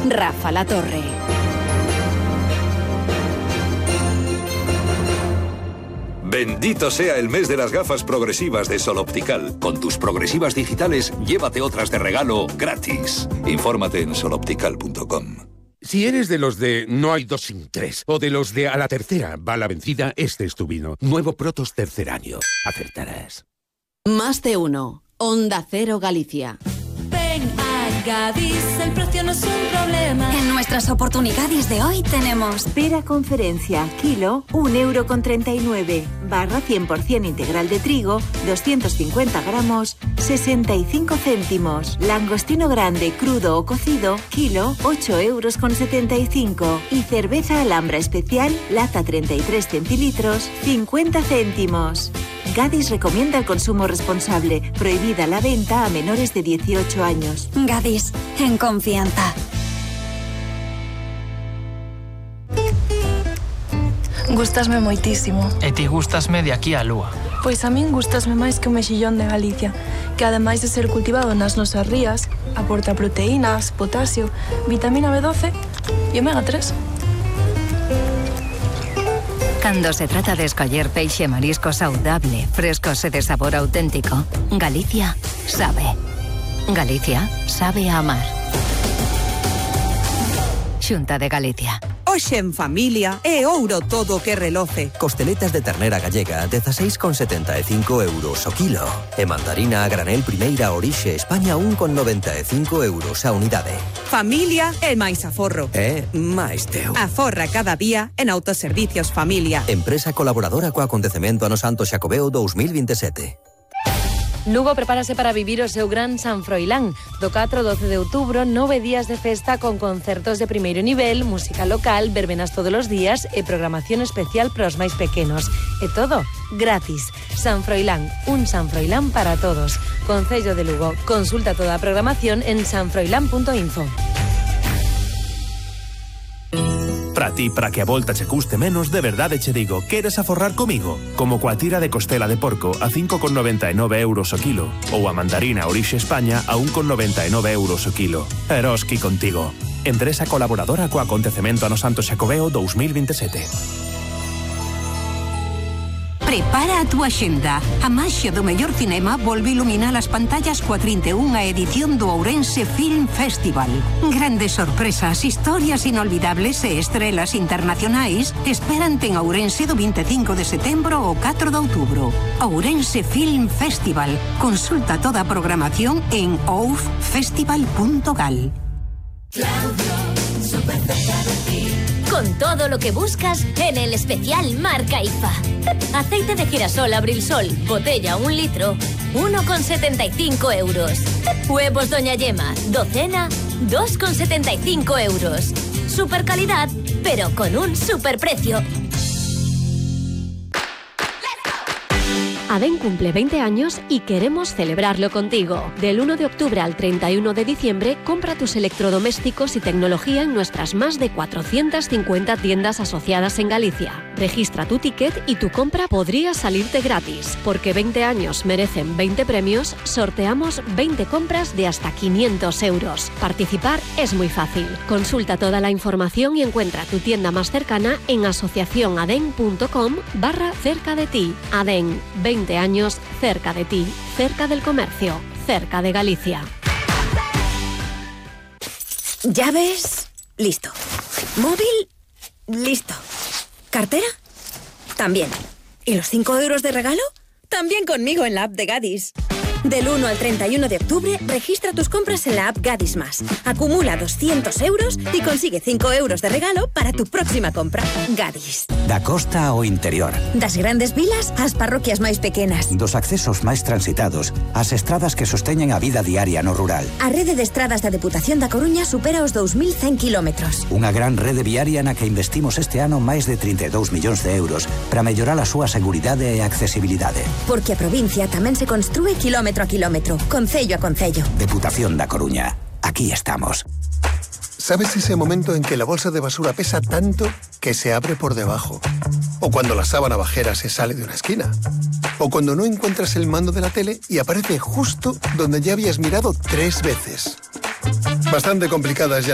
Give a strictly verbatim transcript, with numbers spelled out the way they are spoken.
Rafa La Torre. Bendito sea el mes de las gafas progresivas de Sol Optical. Con tus progresivas digitales, llévate otras de regalo gratis. Infórmate en sol optical punto com. Si eres de los de no hay dos sin tres, o de los de a la tercera va la vencida, este es tu vino. Nuevo Protos Tercer Año. Acertarás. Más de uno. Onda Cero Galicia. Ven a Gadis, el precio no es un problema. En nuestras oportunidades de hoy tenemos pera conferencia, kilo, un euro con treinta y nueve. Barra cien por ciento integral de trigo, doscientos cincuenta gramos, sesenta y cinco céntimos. Langostino grande, crudo o cocido, kilo, ocho euros con setenta y cinco. Y cerveza Alhambra especial, lata treinta y tres centilitros, cincuenta céntimos. Gadis recomienda el consumo responsable. Prohibida la venta a menores de dieciocho años. Gadis, en confianza. Gústasme moitísimo. E ti gústasme de aquí á lúa. Pois a min gústasme máis que o mexillón de Galicia, que ademais de ser cultivado nas nosas rías, aporta proteínas, potasio, vitamina B doce e omega tres. Cando se trata de escoller peixe e marisco saudable, frescos e de sabor auténtico, Galicia sabe. Galicia sabe a amar. Xunta de Galicia. Hoxe en familia é ouro todo o que reloce. Costeletas de ternera gallega, dezasseis con setenta e cinco euros o kilo. E mandarina a granel primeira orixe España, un con noventa e cinco euros a unidade. Familia é máis aforro. É máis teu. Aforra cada día en Autoservicios Familia. Empresa colaboradora co acontecemento ano Santo Xacobeo dos mil veintisiete. Lugo prepárase para vivir o seu gran San Froilán. Do catro ao doce de outubro, nove días de festa con concertos de primeiro nivel, música local, verbenas todos os días e programación especial para os máis pequenos. E todo gratis. San Froilán, un San Froilán para todos. Concello de Lugo. Consulta toda a programación en san froilán punto info. Para ti, para que a volta che custe menos, de verdade che digo, queres aforrar comigo? Como coa tira de costela de porco a cinco con noventa e nove euros o kilo, ou a mandarina orixe España a un con noventa e nove euros o kilo. Eroski contigo. Empresa colaboradora co acontecemento ano Santo Xacobeo dos mil veintisiete. Prepara a túa xenda. A maxia do mellor cinema volve iluminar as pantallas coa trinta e unha edición do Ourense Film Festival. Grandes sorpresas, historias inolvidables e estrelas internacionais esperante en Ourense do vinte e cinco de setembro ao catro de outubro. Ourense Film Festival. Consulta toda a programación en o u f festival punto gal. Claudio, súper cerca de ti. Con todo lo que buscas en el especial marca I F A. Aceite de girasol Abrilsol, botella un litro, uno con setenta y cinco euros. Huevos Doña Yema, docena, dos con setenta y cinco euros. Super calidad, pero con un super precio. Adén cumple veinte años y queremos celebrarlo contigo. Del uno de octubre al treinta y uno de diciembre, compra tus electrodomésticos y tecnología en nuestras más de cuatrocientas cincuenta tiendas asociadas en Galicia. Registra tu ticket y tu compra podría salirte gratis. Porque veinte años merecen veinte premios, sorteamos veinte compras de hasta quinientos euros. Participar es muy fácil. Consulta toda la información y encuentra tu tienda más cercana en asociacionaden punto com barra cerca de ti. Adén, veinte años cerca de ti, cerca del comercio, cerca de Galicia. ¿Llaves? Listo. ¿Móvil? Listo. ¿Cartera? También. ¿Y los cinco euros de regalo? También conmigo en la app de Gadis. Del uno al treinta y uno de octubre, registra tus compras en la app Gadis Más. Acumula doscientos euros y consigue cinco euros de regalo para tu próxima compra. Gadis. Da costa ao interior. Das grandes vilas ás parroquias máis pequenas. Dos accesos máis transitados ás estradas que sosteñen a vida diaria no rural. A rede de estradas da Deputación da Coruña supera os dous mil cen kilómetros. Unha gran rede viaria na que investimos este ano máis de trinta e dous millóns de euros para mellorar a súa seguridade e accesibilidade. Porque a provincia tamén se construe kilómetro a kilómetro, concello a concello. Deputación da Coruña. Aquí estamos. ¿Sabes ese momento en que la bolsa de basura pesa tanto que se abre por debajo? O cuando la sábana bajera se sale de una esquina. O cuando no encuentras el mando de la tele y aparece justo donde ya habías mirado tres veces. Bastante complicadas ya